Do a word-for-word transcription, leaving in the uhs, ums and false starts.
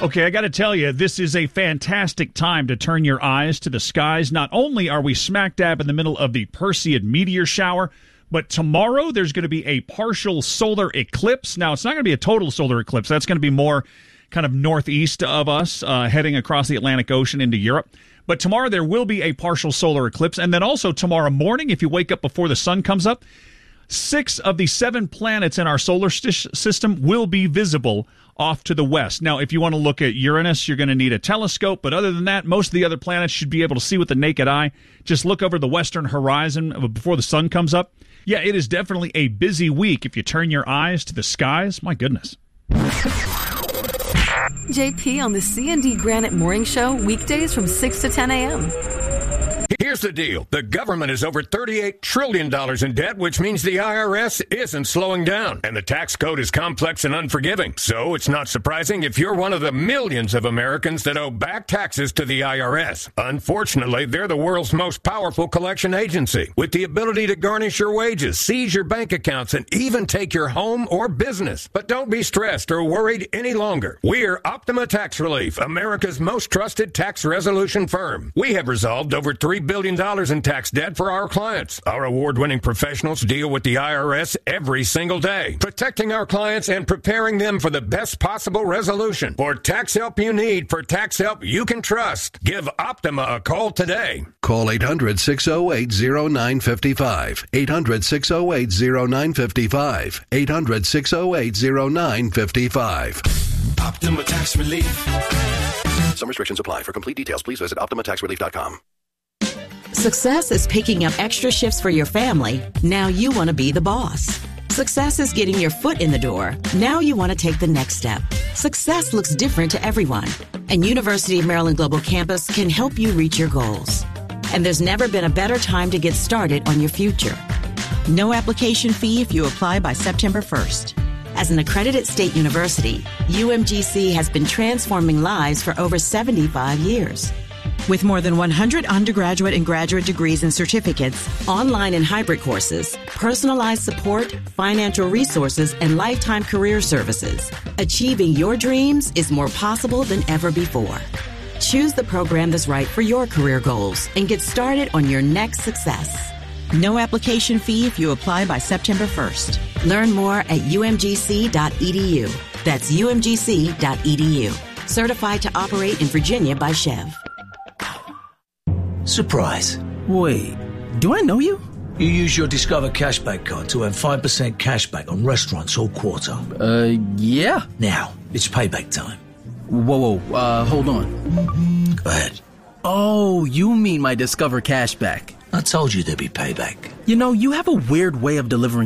Okay, I got to tell you, this is a fantastic time to turn your eyes to the skies. Not only are we smack dab in the middle of the Perseid meteor shower, but tomorrow there's going to be a partial solar eclipse. Now, it's not going to be a total solar eclipse. That's going to be more kind of northeast of us, uh, heading across the Atlantic Ocean into Europe. But tomorrow there will be a partial solar eclipse. And then also tomorrow morning, if you wake up before the sun comes up, six of the seven planets in our solar st- system will be visible off to the west. Now, if you want to look at Uranus, you're going to need a telescope. But other than that, most of the other planets should be able to see with the naked eye. Just look over the western horizon before the sun comes up. Yeah, it is definitely a busy week if you turn your eyes to the skies. My goodness. J P on the C and D Granite Morning Show, weekdays from six to ten a.m. Here's the deal. The government is over thirty-eight trillion dollars in debt, which means the I R S isn't slowing down. And the tax code is complex and unforgiving. So it's not surprising if you're one of the millions of Americans that owe back taxes to the I R S. Unfortunately, they're the world's most powerful collection agency, with the ability to garnish your wages, seize your bank accounts, and even take your home or business. But don't be stressed or worried any longer. We're Optima Tax Relief, America's most trusted tax resolution firm. We have resolved over three billion dollars in tax debt for our clients. Our award-winning professionals deal with the I R S every single day, protecting our clients and preparing them for the best possible resolution. For tax help you need, for tax help you can trust, give Optima a call today. Call eight hundred, six oh eight, oh nine five five. eight hundred, six oh eight, oh nine five five. eight hundred, six oh eight, oh nine five five. Optima Tax Relief. Some restrictions apply. For complete details, please visit optima tax relief dot com. Success is picking up extra shifts for your family. Now you want to be the boss. Success is getting your foot in the door. Now you want to take the next step. Success looks different to everyone, and University of Maryland Global Campus can help you reach your goals. And there's never been a better time to get started on your future. No application fee if you apply by September first. As an accredited state university, U M G C has been transforming lives for over seventy-five years. With more than one hundred undergraduate and graduate degrees and certificates, online and hybrid courses, personalized support, financial resources, and lifetime career services, achieving your dreams is more possible than ever before. Choose the program that's right for your career goals and get started on your next success. No application fee if you apply by September first. Learn more at u m g c dot e d u. That's u m g c dot e d u. Certified to operate in Virginia by Chev. Surprise. Wait, do I know you? You use your Discover Cashback card to earn five percent cashback on restaurants all quarter. Uh, yeah. Now, it's payback time. Whoa, whoa, uh, hold on. Go ahead. Oh, you mean my Discover Cashback. I told you there'd be payback. You know, you have a weird way of delivering